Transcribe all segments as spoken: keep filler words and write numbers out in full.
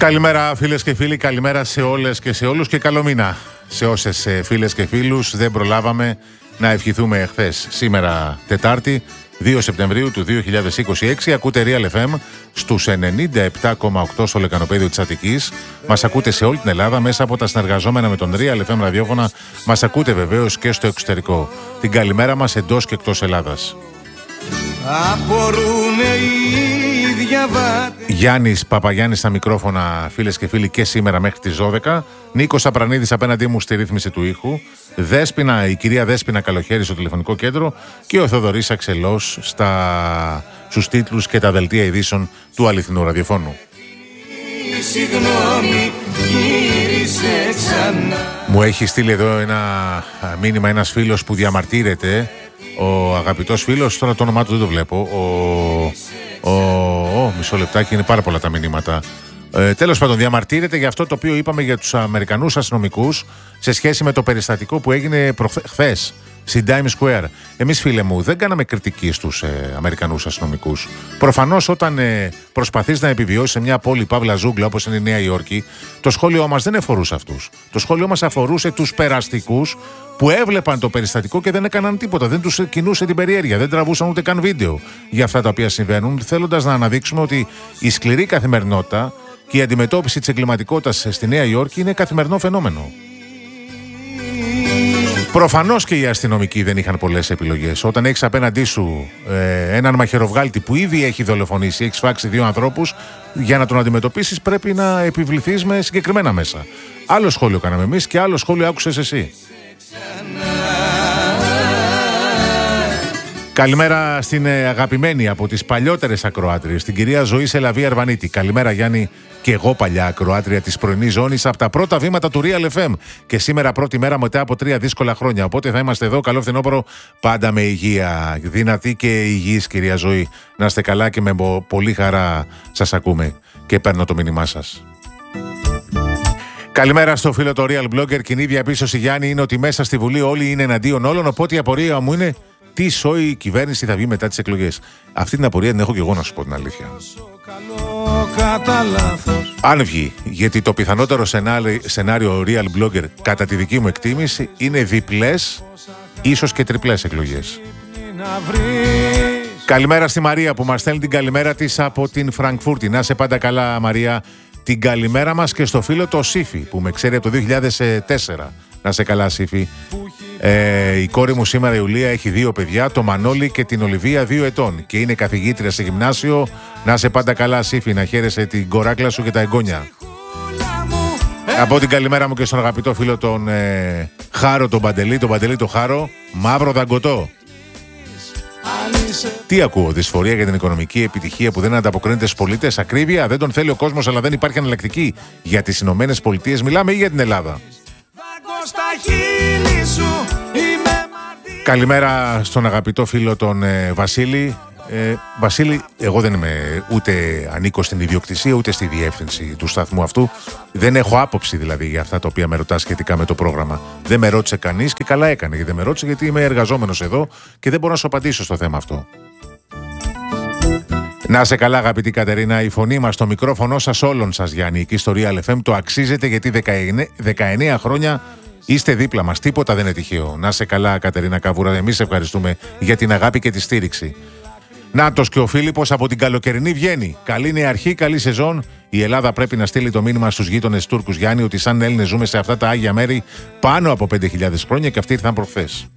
Καλημέρα φίλες και φίλοι, καλημέρα σε όλες και σε όλους και καλό μήνα σε όσες φίλες και φίλους δεν προλάβαμε να ευχηθούμε χθες. Σήμερα Τετάρτη, δύο Σεπτεμβρίου του δύο χιλιάδες είκοσι έξι, ακούτε Real εφ εμ στους ενενήντα επτά κόμμα οκτώ στο λεκανοπέδιο της Αττικής. Μας ακούτε σε όλη την Ελλάδα μέσα από τα συνεργαζόμενα με τον Real εφ εμ ραδιόφωνα. Μας ακούτε βεβαίως και στο εξωτερικό. Την καλημέρα μας εντός και εκτός Ελλάδας. Γιάννης Παπαγιάννης στα μικρόφωνα, φίλες και φίλοι, και σήμερα μέχρι τις δώδεκα. Νίκος Απρανίδης απέναντί μου στη ρύθμιση του ήχου. Δέσποινα, η κυρία Δέσποινα Καλοχέρη στο τηλεφωνικό κέντρο και ο Θοδωρής Αξελός στα... στους τίτλους και τα δελτία ειδήσεων του αληθινού ραδιοφώνου. Συγγνώμη, μου έχει στείλει εδώ ένα μήνυμα ένας φίλος που διαμαρτύρεται. Ο αγαπητός φίλος, τώρα το όνομά του δεν το βλέπω. Ο, ο, ο, μισό λεπτάκι, είναι πάρα πολλά τα μηνύματα. Ε, τέλος πάντων, διαμαρτύρεται για αυτό το οποίο είπαμε για τους Αμερικανούς αστυνομικούς σε σχέση με το περιστατικό που έγινε χθες στην Times Square. Εμείς, φίλε μου, δεν κάναμε κριτική στους ε, Αμερικανούς αστυνομικούς. Προφανώς, όταν ε, προσπαθείς να επιβιώσεις σε μια πόλη παύλα ζούγκλα όπως είναι η Νέα Υόρκη, το σχόλιο μας δεν αφορούσε αυτούς. Το σχόλιο μας αφορούσε τους περαστικούς που έβλεπαν το περιστατικό και δεν έκαναν τίποτα. Δεν τους κινούσε την περιέργεια, δεν τραβούσαν ούτε καν βίντεο για αυτά τα οποία συμβαίνουν, θέλοντας να αναδείξουμε ότι η σκληρή καθημερινότητα και η αντιμετώπιση της εγκληματικότητας στη Νέα Υόρκη είναι καθημερινό φαινόμενο. Προφανώς και οι αστυνομικοί δεν είχαν πολλές επιλογές. Όταν έχεις απέναντί σου ε, έναν μαχαιροβγάλτη που ήδη έχει δολοφονήσει, έχει σφάξει δύο ανθρώπους, για να τον αντιμετωπίσεις πρέπει να επιβληθείς με συγκεκριμένα μέσα. Άλλο σχόλιο κάναμε εμείς και άλλο σχόλιο άκουσες εσύ. Καλημέρα στην αγαπημένη από τις παλιότερες ακροάτριες, την κυρία Ζωή Σελαβή Αρβανίτη. Καλημέρα, Γιάννη, και εγώ παλιά ακροάτρια της πρωινής ζώνης από τα πρώτα βήματα του Real εφ εμ. Και σήμερα πρώτη μέρα μετά από τρία δύσκολα χρόνια. Οπότε θα είμαστε εδώ, καλό φθινόπωρο, πάντα με υγεία. Δυνατή και υγιής, κυρία Ζωή. Να είστε καλά και με πολύ χαρά σας ακούμε και παίρνω το μήνυμά σας. Καλημέρα στο φίλο το Real Blogger. Κοινή διαπίστωση, Γιάννη, είναι ότι μέσα στη Βουλή όλοι είναι εναντίον όλων. Οπότε η απορία μου είναι τι σόη η κυβέρνηση θα βγει μετά τις εκλογές. Αυτή την απορία την έχω και εγώ, να σου πω την αλήθεια. Αν βγει, γιατί το πιθανότερο σενάριο, σενάριο Real Blogger, κατά τη δική μου εκτίμηση, είναι διπλές, ίσως και τριπλές εκλογές. Καλημέρα στη Μαρία που μας στέλνει την καλημέρα της από την Φραγκφούρτη. Να σε πάντα καλά, Μαρία. Την καλημέρα μας και στο φίλο το Σύφη που με ξέρει από το δύο χιλιάδες τέσσερα. Να σε καλά, Σύφη. Ε, η κόρη μου σήμερα, η Ιουλία, έχει δύο παιδιά, το Μανώλη και την Ολιβία, δύο ετών. Και είναι καθηγήτρια σε γυμνάσιο. Να σε πάντα καλά, Σύφη, να χαίρεσαι την κοράκλα σου και τα εγγόνια. Από την καλημέρα μου και στον αγαπητό φίλο τον ε, Χάρο, τον Παντελή, τον Παντελή το Χάρο, μαύρο δαγκωτό. Τι ακούω, δυσφορία για την οικονομική επιτυχία που δεν ανταποκρίνεται στους πολίτες, ακρίβεια, δεν τον θέλει ο κόσμος, αλλά δεν υπάρχει εναλλακτική. Για τις Ηνωμένες Πολιτείες μιλάμε ή για την Ελλάδα? Καλημέρα στον αγαπητό φίλο τον ε, Βασίλη. Ε, Βασίλη, εγώ δεν είμαι ούτε ανήκω στην ιδιοκτησία ούτε στη διεύθυνση του σταθμού αυτού. Δεν έχω άποψη δηλαδή για αυτά τα οποία με ρωτά σχετικά με το πρόγραμμα. Δεν με ρώτησε κανείς και καλά έκανε γιατί δεν με ρώτησε, γιατί είμαι εργαζόμενος εδώ και δεν μπορώ να σου απαντήσω στο θέμα αυτό. Να σε καλά, αγαπητή Κατερίνα, η φωνή μας, το μικρόφωνο σας, όλων σας, Γιάννη, εκεί στο Real εφ εμ, το αξίζετε γιατί δεκαεννέα χρόνια είστε δίπλα μας. Τίποτα δεν είναι τυχαίο. Να σε καλά, Κατερίνα Καβούρα. Εμείς ευχαριστούμε για την αγάπη και τη στήριξη. Νάτος και ο Φίλιππος από την καλοκαιρινή Βιέννη. Καλή νέα αρχή, καλή σεζόν. Η Ελλάδα πρέπει να στείλει το μήνυμα στους γείτονες Τούρκους, Γιάννη, ότι σαν Έλληνες ζούμε σε αυτά τα άγια μέρη πάνω από πέντε χιλιάδες χρόνια και αυτοί ήρθαν προχθές.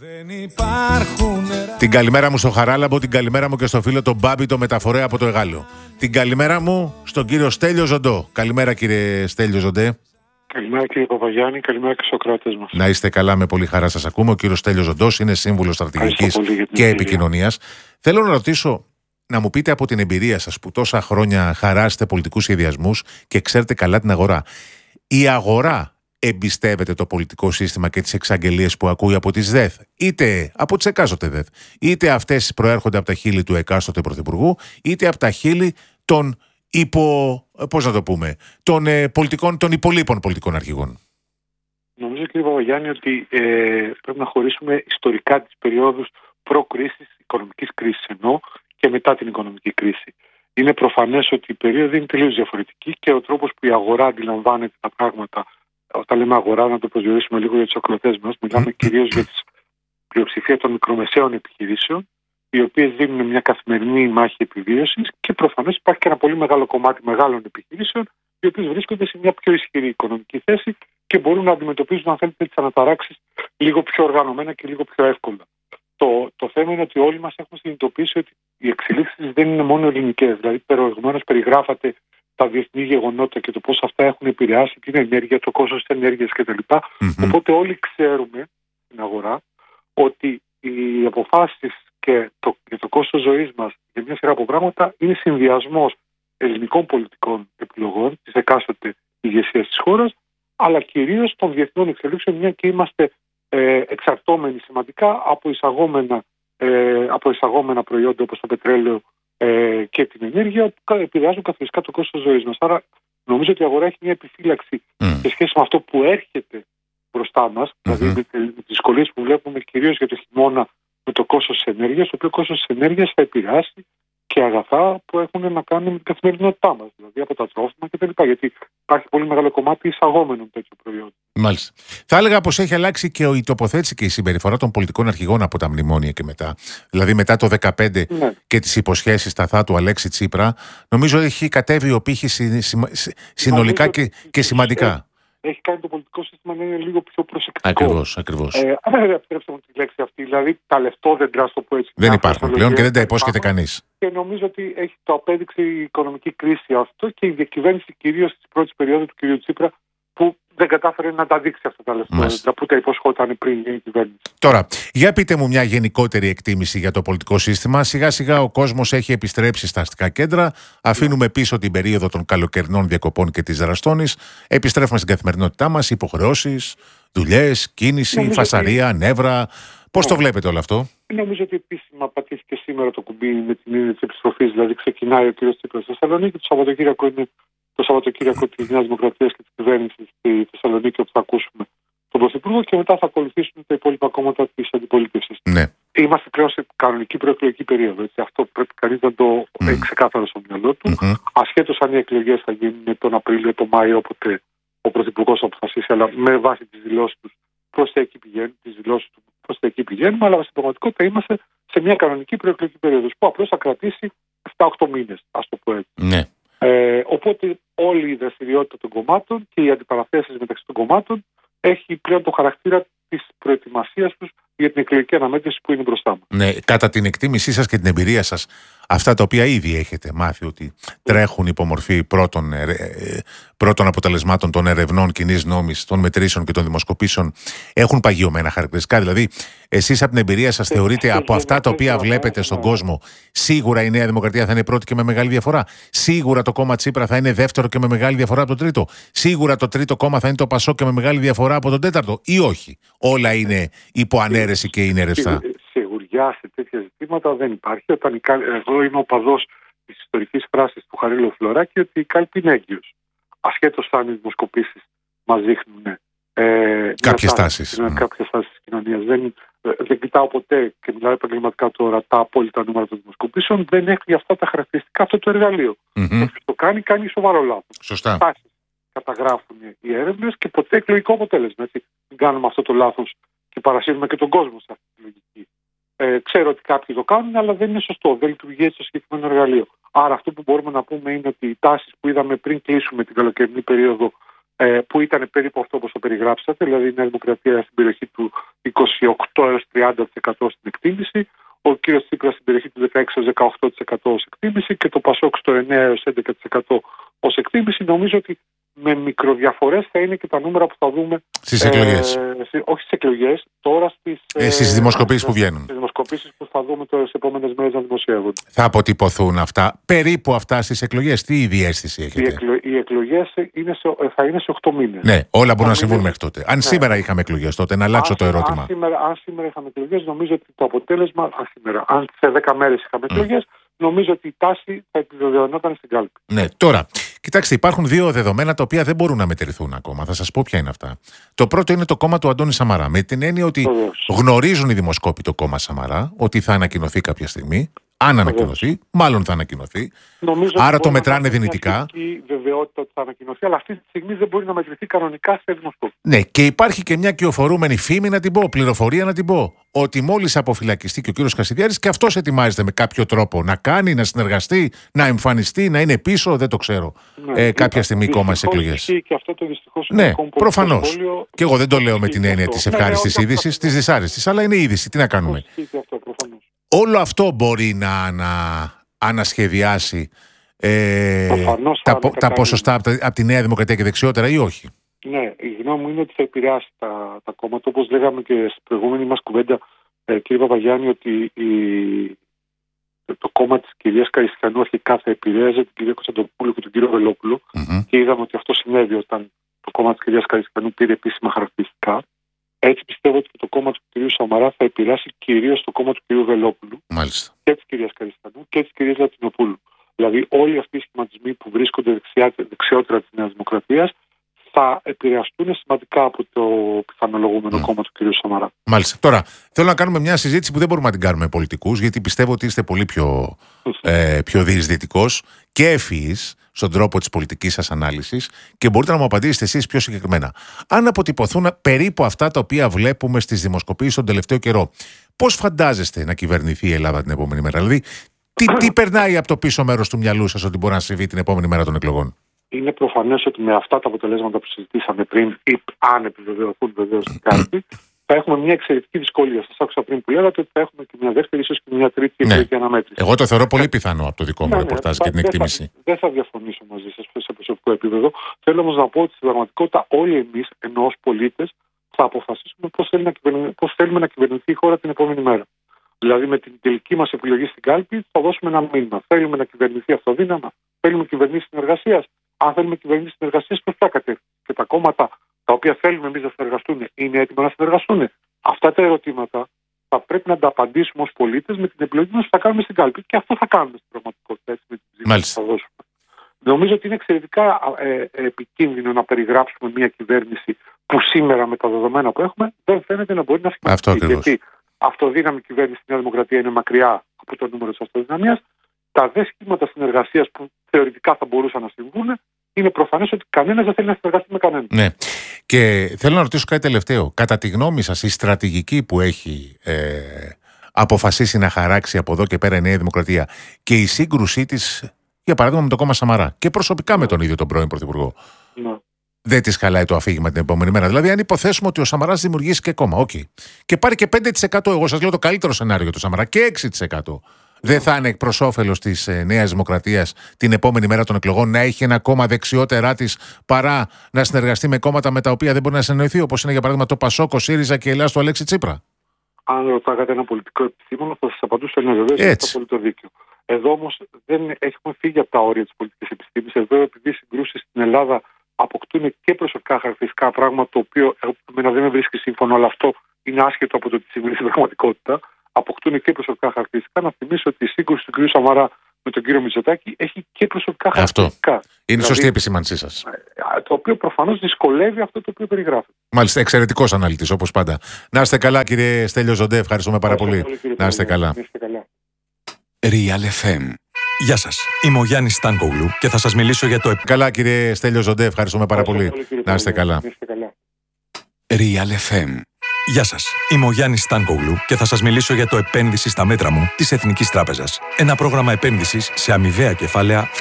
Την καλημέρα μου στο Χαράλαμπο, την καλημέρα μου και στο φίλο τον Μπάμπη, το μεταφορέα από το Εγάλο. Την καλημέρα μου στον κύριο Στέλιο Ζοντό. Καλημέρα, κύριε Στέλιο Ζοντέ. Καλημέρα, κύριε Παπαγιάννη, καλημέρα και στους ακροατές μας. Να είστε καλά, με πολύ χαρά σας ακούμε. Ο κύριος Στέλιος Ζοντός είναι σύμβουλος στρατηγικής και επικοινωνίας. Θέλω να ρωτήσω, να μου πείτε από την εμπειρία σας που τόσα χρόνια χαράσετε πολιτικούς σχεδιασμούς και ξέρετε καλά την αγορά. Η αγορά εμπιστεύεται το πολιτικό σύστημα και τις εξαγγελίες που ακούει από τις ΔΕΘ, είτε από τις εκάστοτε ΔΕΘ, είτε αυτές προέρχονται από τα χείλη του εκάστοτε πρωθυπουργού, είτε από τα χείλη των υπο, πώς να το πούμε, των, ε, πολιτικών, των υπολείπων πολιτικών αρχηγών? Νομίζω, κύριε Παπαγιάννη, ότι ε, πρέπει να χωρίσουμε ιστορικά τις περιόδους προ-κρίσης, οικονομικής κρίσης ενώ και μετά την οικονομική κρίση. είναι προφανές ότι η περίοδο είναι τελείως διαφορετική και ο τρόπος που η αγορά αντιλαμβάνεται τα πράγματα, όταν λέμε αγορά, να το προσδιορίσουμε λίγο για τους ακροατές μας, μιλάμε κυρίως για τη πλειοψηφία των μικρομεσαίων επιχειρήσεων, οι οποίες δίνουν μια καθημερινή μάχη επιβίωσης και προφανώς υπάρχει και ένα πολύ μεγάλο κομμάτι μεγάλων επιχειρήσεων, οι οποίες βρίσκονται σε μια πιο ισχυρή οικονομική θέση και μπορούν να αντιμετωπίζουν, αν θέλετε, τις αναταράξεις λίγο πιο οργανωμένα και λίγο πιο εύκολα. Το, το θέμα είναι ότι όλοι μας έχουμε συνειδητοποιήσει ότι οι εξελίξεις δεν είναι μόνο ελληνικές. Δηλαδή, προηγουμένως περιγράφατε τα διεθνή γεγονότα και το πώς αυτά έχουν επηρεάσει την ενέργεια, το κόστος της ενέργειας κτλ. Mm-hmm. Οπότε, όλοι ξέρουμε στην αγορά ότι οι αποφάσεις και το, και το κόστος ζωής μας για μια σειρά από πράγματα είναι συνδυασμός ελληνικών πολιτικών επιλογών της εκάστοτε ηγεσίας της χώρας, αλλά κυρίως των διεθνών εξελίξεων, μια και είμαστε ε, εξαρτώμενοι σημαντικά από εισαγόμενα, ε, από εισαγόμενα προϊόντα όπως το πετρέλαιο ε, και την ενέργεια, που επηρεάζουν καθοριστικά το κόστος ζωής μας. Άρα νομίζω ότι η αγορά έχει μια επιφύλαξη mm. σε σχέση με αυτό που έρχεται μπροστά μας, mm-hmm. δηλαδή με, με τις δυσκολίες που βλέπουμε κυρίως για το χειμώνα με το κόστος της ενέργειας, το οποίο κόστος της ενέργειας θα επηρεάσει και αγαθά που έχουν να κάνουν με την καθημερινότητά μας, δηλαδή από τα τρόφιμα κτλ. Γιατί υπάρχει πολύ μεγάλο κομμάτι εισαγόμενων τέτοιων προϊόντων. Μάλιστα. Θα έλεγα πως έχει αλλάξει και η τοποθέτηση και η συμπεριφορά των πολιτικών αρχηγών από τα μνημόνια και μετά. Δηλαδή, μετά το δύο χιλιάδες δεκαπέντε ναι. και τις υποσχέσεις σταθά του Αλέξη Τσίπρα, νομίζω έχει κατέβει ο πύχης συνολικά και, και σημαντικά. Έχει κάνει το πολιτικό σύστημα να είναι λίγο πιο προσεκτικό. Ακριβώς, ακριβώς. Ε, αν δεν επιτρέψτε μου τη λέξη αυτή, δηλαδή τα λεφτόδεντρα, στο πω έτσι. Δεν υπάρχουν πλέον και δεν τα υπόσχεται κανείς. Και νομίζω ότι έχει το απέδειξε η οικονομική κρίση αυτό και η διακυβέρνηση κυρίως της πρώτης περίοδου του κ. Τσίπρα, που δεν κατάφερε να τα δείξει αυτά τα λεφτόδεντρα που τα υποσχόταν πριν η κυβέρνηση. Τώρα, για πείτε μου μια γενικότερη εκτίμηση για το πολιτικό σύστημα. Σιγά σιγά ο κόσμος έχει επιστρέψει στα αστικά κέντρα. Αφήνουμε πίσω την περίοδο των καλοκαιρινών διακοπών και της δραστώνης. Επιστρέφουμε στην καθημερινότητά μας, υποχρεώσεις, δουλειές, κίνηση, νομίζω φασαρία, ότι... νεύρα. Πώς το βλέπετε όλο αυτό? Νομίζω ότι επίσημα πατήθηκε σήμερα το κουμπί με την έννοια της επιστροφής. Δηλαδή, ξεκινάει ο κ. Τσίπρας στη Θεσσαλονίκη, το Σαββατοκύριακο είναι το Σαββατοκύριακο της Νέας Δημοκρατίας και της κυβέρνησης στη Θεσσαλονίκη, όπου θα ακούσουμε τον Πρωθυπουργό και μετά θα ακολουθήσουν τα υπόλοιπα κόμματα της αντιπολίτευσης. Ναι. Είμαστε πλέον σε κανονική προεκλογική περίοδο. Έτσι. Αυτό πρέπει κανείς να το mm. έχει ξεκάθαρο στο μυαλό του. Mm-hmm. Ασχέτως αν οι εκλογές θα γίνουν τον Απρίλιο, τον Μάιο, όποτε ο Πρωθυπουργός θα αποφασίσει, αλλά με βάση τις δηλώσεις του προς τα εκεί πηγαίνουν, τις δηλώσεις του προς τα εκεί πηγαίνουμε, αλλά στην πραγματικότητα είμαστε σε μια κανονική προεκλογική περίοδο που απλώς θα κρατήσει επτά οκτώ μήνες, ας το πω έτσι. Ναι. Ε, οπότε όλη η δραστηριότητα των κομμάτων και οι αντιπαραθέσεις μεταξύ των κομμάτων έχει πλέον το χαρακτήρα της προετοιμασίας τους για την εκλογική αναμέτρηση που είναι μπροστά μας. Ναι, κατά την εκτίμησή σας και την εμπειρία σας, αυτά τα οποία ήδη έχετε μάθει ότι τρέχουν υπό μορφή πρώτων, ε, ε, πρώτων αποτελεσμάτων των ερευνών κοινής νόμης, των μετρήσεων και των δημοσκοπήσεων, έχουν παγιωμένα χαρακτηριστικά. Δηλαδή, εσείς από την εμπειρία σας θεωρείτε ε, από ε, αυτά τα οποία βλέπετε ε, στον ε, κόσμο, σίγουρα η Νέα Δημοκρατία θα είναι πρώτη και με μεγάλη διαφορά. Σίγουρα το κόμμα Τσίπρα θα είναι δεύτερο και με μεγάλη διαφορά από το τρίτο. Σίγουρα το τρίτο κόμμα θα είναι το Πασόκ και με μεγάλη διαφορά από τον τέταρτο. Ή όχι. Όλα είναι υπό ανέρεση και είναι ρευστά. Σιγουριά σε τέτοια ζητήματα δεν υπάρχει. Όταν η κάλ... Εγώ είμαι οπαδός της ιστορικής φράσης του Χαρίλαου Φλωράκη ότι η κάλπη είναι έγκυος. Ασχέτως αν οι δημοσκοπήσεις μας δείχνουν ε, κάποιες τάσεις. Mm. Κάποιες τάσεις της κοινωνίας. Δεν, δεν κοιτάω ποτέ, και μιλάω επαγγελματικά τώρα, τα απόλυτα νούμερα των δημοσκοπήσεων. Δεν έχει αυτά τα χαρακτηριστικά αυτό το εργαλείο. Mm-hmm. Όποιος το κάνει, κάνει σοβαρό λάθος. Σωστά. Τάσεις καταγράφουν οι έρευνες και ποτέ εκλογικό αποτέλεσμα. Έτσι. Μην κάνουμε αυτό το λάθος και παρασύρουμε και τον κόσμο σε αυτή τη λογική. Ε, ξέρω ότι κάποιοι το κάνουν, αλλά δεν είναι σωστό. Δεν λειτουργεί έτσι το συγκεκριμένο εργαλείο. Άρα, αυτό που μπορούμε να πούμε είναι ότι οι τάσεις που είδαμε πριν κλείσουμε την καλοκαιρινή περίοδο, ε, που ήταν περίπου αυτό όπως το περιγράψατε, δηλαδή η Νέα Δημοκρατία στην περιοχή του είκοσι οκτώ έως τριάντα τοις εκατό στην εκτίμηση, ο κ. Τσίπρας στην περιοχή του δεκαέξι έως δεκαοκτώ τοις εκατό ως εκτίμηση και το Πασόκ στο εννέα έως έντεκα τοις εκατό ως εκτίμηση. Νομίζω ότι με μικροδιαφορές θα είναι και τα νούμερα που θα δούμε στις εκλογές. Ε, όχι στις εκλογές, τώρα στις, ε, στις δημοσκοπήσεις που βγαίνουν. Στις δημοσκοπήσεις που θα δούμε τώρα στις επόμενες μέρες να δημοσιεύονται. Θα αποτυπωθούν αυτά, περίπου αυτά στις εκλογές. Τι διαίσθηση έχετε? Οι, εκλο, οι εκλογές είναι σε, θα είναι σε οκτώ μήνες. Ναι, όλα μπορούν να συμβούν μέχρι τότε. Αν ναι. σήμερα είχαμε εκλογές τότε, να αλλάξω αν, το ερώτημα. Αν σήμερα, αν σήμερα είχαμε εκλογές, νομίζω ότι το αποτέλεσμα. Αν, σήμερα, αν σε δέκα μέρες είχαμε mm. εκλογές, νομίζω ότι η τάση θα επιβεβαιωνόταν στην κάλπη. Ναι, τώρα, κοιτάξτε, υπάρχουν δύο δεδομένα τα οποία δεν μπορούν να μετρηθούν ακόμα. Θα σας πω ποια είναι αυτά. Το πρώτο είναι το κόμμα του Αντώνη Σαμαρά. Με την έννοια ότι Βεβαίως. γνωρίζουν οι δημοσκόποι το κόμμα Σαμαρά, ότι θα ανακοινωθεί κάποια στιγμή. Αν ανακοινωθεί, μάλλον θα ανακοινωθεί. Νομίζω Άρα το μπορεί μετράνε να δυνητικά. Έχει βεβαιότητα ότι θα ανακοινωθεί, αλλά αυτή τη στιγμή δεν μπορεί να μετρηθεί κανονικά σε δημοσκόπηση. Ναι, και υπάρχει και μια κυοφορούμενη φήμη να την πω, πληροφορία να την πω. Ότι μόλις αποφυλακιστεί και ο κύριος Κασιδιάρης και αυτός ετοιμάζεται με κάποιο τρόπο να κάνει, να συνεργαστεί, να εμφανιστεί, να είναι πίσω, δεν το ξέρω. Ναι, ε, κάποια στιγμή ακόμα στις εκλογές. Και αυτό το δυστυχώς ναι, προφανώς. Και εγώ δεν το λέω με την έννοια της ευχάριστης ναι, είδησης, της δυσάρεστης, αλλά είναι είδηση. Τι να κάνουμε. Αυτό, όλο αυτό μπορεί να, να ανασχεδιάσει ε, τα, τα ποσοστά από, από τη Νέα Δημοκρατία και δεξιότερα ή όχι. Ναι, η γνώμη μου είναι ότι θα επηρεάσει τα, τα κόμματα. Όπως λέγαμε και στην προηγούμενη μας κουβέντα, ε, κύριε Παπαγιάννη, ότι η, το κόμμα της κυρίας Καριστιανού αρχικά θα επηρέαζε την κυρία Κωνσταντοπούλου και τον κύριο Βελόπουλο mm-hmm. και είδαμε ότι αυτό συνέβη όταν το κόμμα της κυρίας Καριστιανού πήρε επίσημα χαρακτηριστικά. Έτσι πιστεύω ότι το κόμμα του κυρίου Σαμαρά θα επηρεάσει κυρίως το κόμμα του κυρίου Βελόπουλου Μάλιστα. και της κυρίας Καριστιανού και της κυρίας Λατινοπούλου. Δηλαδή όλοι αυτοί οι σχηματισμοί που βρίσκονται δεξιά, δεξιότερα της Νέας Δημοκρατίας θα επηρεαστούν σημαντικά από το πιθανολογούμενο mm. κόμμα του κυρίου Σαμαρά. Μάλιστα. Τώρα, θέλω να κάνουμε μια συζήτηση που δεν μπορούμε να την κάνουμε με πολιτικούς, γιατί πιστεύω ότι είστε πολύ πιο, ε, πιο διεισδυτικός και ευφυής στον τρόπο της πολιτικής σας ανάλυσης και μπορείτε να μου απαντήσετε εσείς πιο συγκεκριμένα. Αν αποτυπωθούν περίπου αυτά τα οποία βλέπουμε στις δημοσκοπήσεις τον τελευταίο καιρό, πώς φαντάζεστε να κυβερνηθεί η Ελλάδα την επόμενη μέρα? Δηλαδή, τι, τι περνάει από το πίσω μέρος του μυαλού σας ότι μπορεί να συμβεί την επόμενη μέρα των εκλογών? Είναι προφανές ότι με αυτά τα αποτελέσματα που συζητήσαμε πριν, ή αν επιβεβαιωθούν βεβαίως κάτι, θα έχουμε μια εξαιρετική δυσκολία. Σας άκουσα πριν που λέγατε ότι θα έχουμε και μια δεύτερη, ίσως και μια τρίτη εκλογική ναι. αναμέτρηση. Εγώ το θεωρώ πολύ πιθανό από το δικό μου ναι, ρεπορτάζ ναι, και την εκτίμηση. Δεν θα, θα διαφωνήσω μαζί σας σε προσωπικό επίπεδο. Θέλω όμως να πω ότι στην πραγματικότητα όλοι εμείς, ενώ ως πολίτες, θα αποφασίσουμε πώς θέλουμε, πώς θέλουμε να κυβερνηθεί η χώρα την επόμενη μέρα. Δηλαδή, με την τελική μας επιλογή στην κάλπη, θα δώσουμε ένα μήνυμα. Θέλουμε να κυβερνηθεί αυτοδύναμα, θέλουμε κυβερνήσει συνεργασία. Αν θέλουμε κυβερνήσει συνεργασία, προς ποια κατεύθυνση? Και τα κόμματα τα οποία θέλουμε εμείς να συνεργαστούν, είναι έτοιμα να συνεργαστούν? Αυτά τα ερωτήματα θα πρέπει να τα απαντήσουμε ως πολίτες με την επιλογή μας που θα κάνουμε στην κάλπη. Και αυτό θα κάνουμε στην πραγματικότητα. Έτσι, με την ψήφο που θα δώσουμε. Νομίζω ότι είναι εξαιρετικά ε, ε, επικίνδυνο να περιγράψουμε μια κυβέρνηση που σήμερα με τα δεδομένα που έχουμε δεν φαίνεται να μπορεί να σχηματιστεί. Γιατί αυτοδύναμη κυβέρνηση στη Νέα Δημοκρατία είναι μακριά από το νούμερο της αυτοδυναμίας. Τα δε σχήματα συνεργασίας που θεωρητικά θα μπορούσαν να συμβούν, είναι προφανές ότι κανένας δεν θέλει να συνεργαστεί με κανέναν. Ναι. Και θέλω να ρωτήσω κάτι τελευταίο. Κατά τη γνώμη σας, η στρατηγική που έχει ε, αποφασίσει να χαράξει από εδώ και πέρα η Νέα Δημοκρατία και η σύγκρουσή της, για παράδειγμα, με το κόμμα Σαμαρά και προσωπικά με τον ίδιο τον πρώην Πρωθυπουργό, ναι. δεν της χαλάει το αφήγημα την επόμενη μέρα? Δηλαδή, αν υποθέσουμε ότι ο Σαμαράς δημιουργήσει και κόμμα, okay, και πάρει και πέντε τοις εκατό, εγώ σας λέω το καλύτερο σενάριο για το Σαμαρά, και έξι τοις εκατό. Δεν θα είναι προς όφελος της ε, Νέας Δημοκρατίας την επόμενη μέρα των εκλογών να έχει ένα κόμμα δεξιότερά της παρά να συνεργαστεί με κόμματα με τα οποία δεν μπορεί να συνεννοηθεί, όπως είναι για παράδειγμα το Πασόκ, ο ΣΥΡΙΖΑ και η Ελλάδα του Αλέξη Τσίπρα? Αν ρωτάγατε ένα πολιτικό επιστήμονα, θα σας απαντούσα είναι βεβαίως ότι είναι το δίκιο. Εδώ όμως δεν έχουμε φύγει από τα όρια της πολιτικής επιστήμης. Εδώ, επειδή οι συγκρούσεις στην Ελλάδα αποκτούν και προσωπικά χαρακτηριστικά, πράγμα το οποίο εμένα δεν με βρίσκει σύμφωνο, αλλά αυτό είναι άσχετο από το τι συμβαίνει στην πραγματικότητα. Αποκτούν και προσωπικά χαρακτηριστικά. Να θυμίσω ότι η σύγκρουση του κ. Σαμαρά με τον κύριο Μητσοτάκη έχει και προσωπικά χαρακτηριστικά. Αυτό. Είναι δηλαδή, σωστή επισήμανσή σας. Το οποίο προφανώς δυσκολεύει αυτό το οποίο περιγράφει. Μάλιστα, εξαιρετικός αναλυτής όπως πάντα. Να είστε καλά, κύριε Στέλιο Ζοντέ, ευχαριστούμε πάρα πολύ. πολύ να είστε καλά. καλά. Real εφ εμ. Γεια σας, είμαι ο Γιάννης Στάνκογλου και θα σας μιλήσω για το... Καλά, κύριε Στέλιο Ζοντέ, ευχαριστούμε πάρα πολύ. πολύ. Να είστε καλά. καλά. Real εφ εμ. Γεια σας, είμαι ο Γιάννης Στάνκογλου και θα σας μιλήσω για το επένδυση στα μέτρα μου της Εθνικής Τράπεζας. Ένα πρόγραμμα επένδυσης σε αμοιβαία κεφάλαια